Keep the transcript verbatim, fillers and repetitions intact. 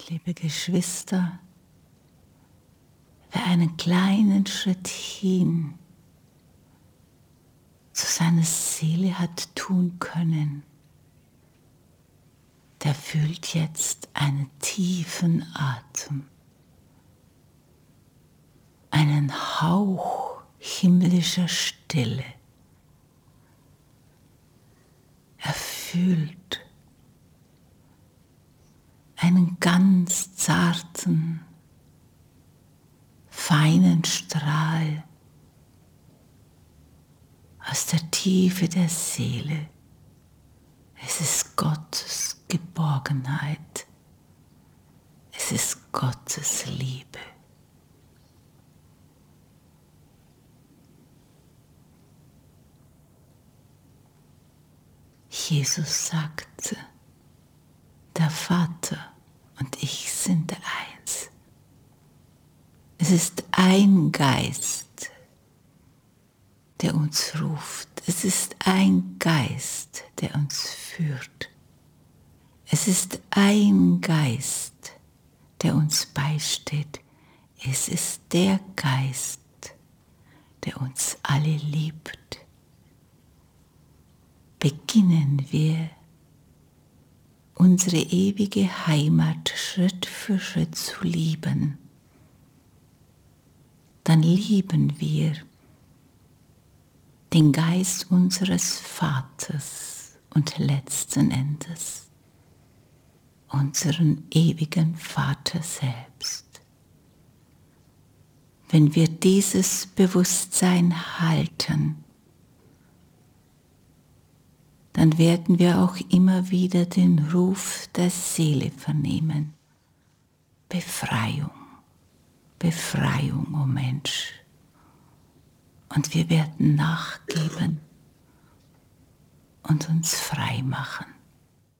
liebe Geschwister, wer einen kleinen Schritt hin zu seiner Seele hat tun können, der fühlt jetzt einen tiefen Atem, einen Hauch himmlischer Stille. Er fühlt einen ganz zarten, feinen Strahl aus der Tiefe der Seele. Es ist Gottes Geborgenheit. Es ist Gottes Liebe. Jesus sagte, der Vater und ich sind eins. Es ist ein Geist, der uns ruft. Es ist ein Geist, der uns führt. Es ist ein Geist, der uns beisteht. Es ist der Geist, der uns alle liebt. Beginnen wir, unsere ewige Heimat Schritt für Schritt zu lieben. Dann lieben wir den Geist unseres Vaters und letzten Endes unseren ewigen Vater selbst. Wenn wir dieses Bewusstsein halten, dann werden wir auch immer wieder den Ruf der Seele vernehmen. Befreiung, Befreiung, o Mensch. Und wir werden nachgeben und uns frei machen.